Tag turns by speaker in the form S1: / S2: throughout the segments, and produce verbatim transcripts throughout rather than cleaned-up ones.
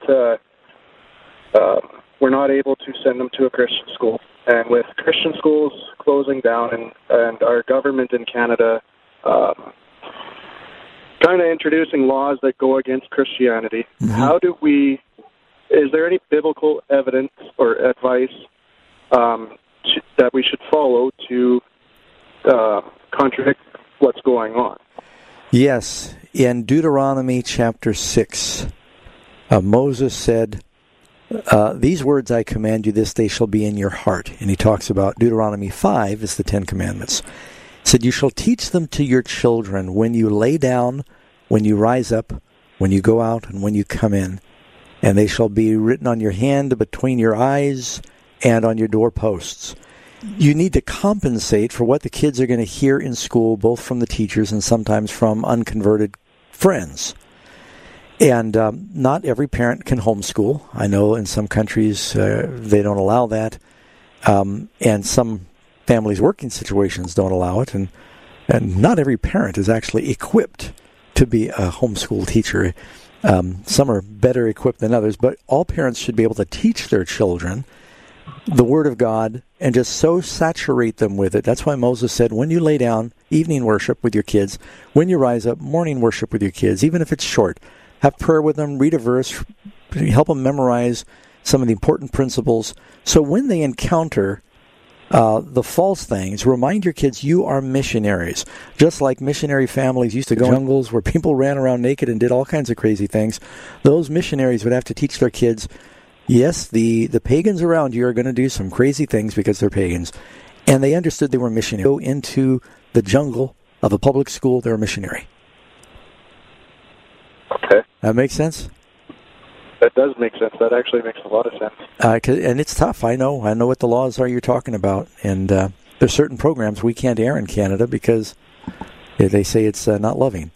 S1: uh, uh, we're not able to send them to a Christian school. And with Christian schools closing down and, and our government in Canada um, kind of introducing laws that go against Christianity, mm-hmm. how do we, is there any biblical evidence or advice um, to, that we should follow to uh, contradict what's going on?
S2: Yes. In Deuteronomy chapter six, uh, Moses said, Uh, these words I command you this day shall be in your heart. And he talks about Deuteronomy five is the Ten Commandments. He said, you shall teach them to your children when you lay down, when you rise up, when you go out, and when you come in. And they shall be written on your hand, between your eyes, and on your doorposts. You need to compensate for what the kids are going to hear in school, both from the teachers and sometimes from unconverted friends. And um, not every parent can homeschool. I know in some countries uh, they don't allow that. Um, and some families' working situations don't allow it. And, and not every parent is actually equipped to be a homeschool teacher. Um, some are better equipped than others. But all parents should be able to teach their children the Word of God and just so saturate them with it. That's why Moses said, when you lay down, evening worship with your kids. When you rise up, morning worship with your kids, even if it's short. Have prayer with them, read a verse, help them memorize some of the important principles. So when they encounter uh, the false things, remind your kids you are missionaries. Just like missionary families used to go in jungles where people ran around naked and did all kinds of crazy things, those missionaries would have to teach their kids, yes, the, the pagans around you are going to do some crazy things because they're pagans. And they understood they were missionaries. Go into the jungle of a public school, they're a missionary.
S1: Okay.
S2: That makes sense?
S1: That does make sense. That actually makes a lot of sense.
S2: Uh, and it's tough. I know. I know what the laws are you're talking about. And uh, there's certain programs we can't air in Canada because they say it's uh, not loving.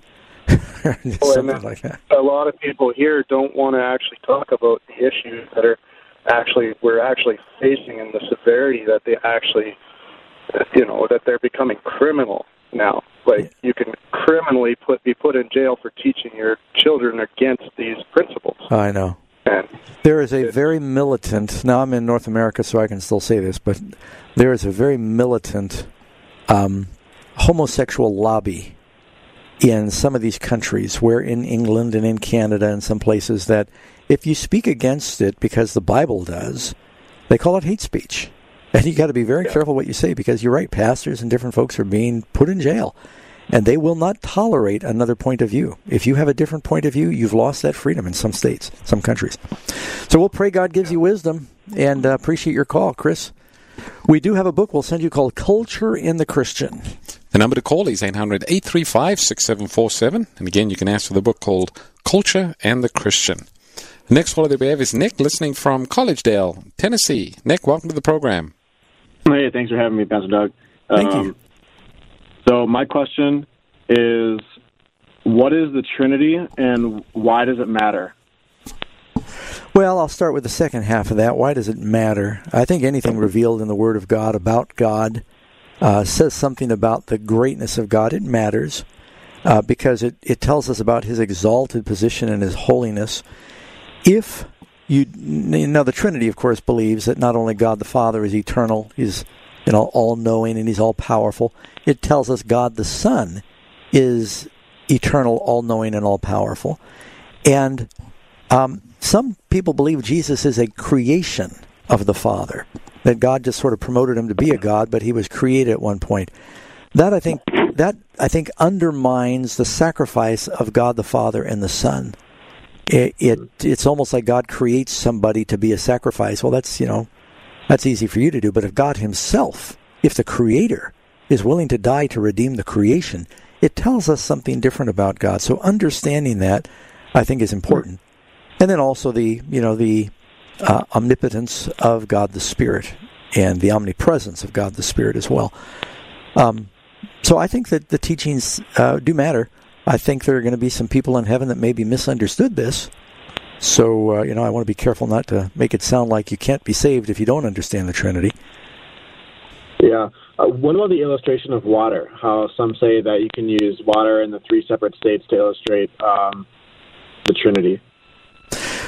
S1: well,
S2: Something like that.
S1: A lot of people here don't want to actually talk about the issues that are actually we're actually facing and the severity that they actually, you know, that they're becoming criminal now. Like, you can criminally put be put in jail for teaching your children against these principles.
S2: I know.
S1: And
S2: there is a very militant, now I'm in North America so I can still say this, but there is a very militant um, homosexual lobby in some of these countries, where in England and in Canada and some places, that if you speak against it because the Bible does, they call it hate speech. And you got to be very yeah. careful what you say, because you're right, pastors and different folks are being put in jail, and they will not tolerate another point of view. If you have a different point of view, you've lost that freedom in some states, some countries. So we'll pray God gives you wisdom, and uh, appreciate your call, Chris. We do have a book we'll send you called Culture in the Christian.
S3: The number to call is eight hundred, eight three five, six seven four seven. And again, you can ask for the book called Culture and the Christian. The next caller that we have is Nick, listening from Collegedale, Tennessee. Nick, welcome to the program.
S4: Hey, thanks for having me, Pastor Doug.
S2: Thank
S4: um,
S2: you.
S4: So my question is, what is the Trinity, and why does it matter?
S2: Well, I'll start with the second half of that. Why does it matter? I think anything revealed in the Word of God about God uh, says something about the greatness of God. It matters uh, because it, it tells us about His exalted position and His holiness. If you, you know, the Trinity, of course, believes that not only God the Father is eternal, He's, you know, all-knowing and He's all-powerful. It tells us God the Son is eternal, all-knowing, and all-powerful. And um, some people believe Jesus is a creation of the Father, that God just sort of promoted Him to be a God, but He was created at one point. That I think that I think undermines the sacrifice of God the Father and the Son. It, it it's almost like God creates somebody to be a sacrifice. Well, that's, you know, that's easy for you to do. But if God Himself, if the Creator, is willing to die to redeem the creation, it tells us something different about God. So understanding that, I think, is important. And then also the, you know, the uh, omnipotence of God the Spirit and the omnipresence of God the Spirit as well. Um, so I think that the teachings uh, do matter. I think there are going to be some people in heaven that maybe misunderstood this. So, uh, you know, I want to be careful not to make it sound like you can't be saved if you don't understand the Trinity.
S4: Yeah. Uh, what about the illustration of water? How some say that you can use water in the three separate states to illustrate um, the Trinity.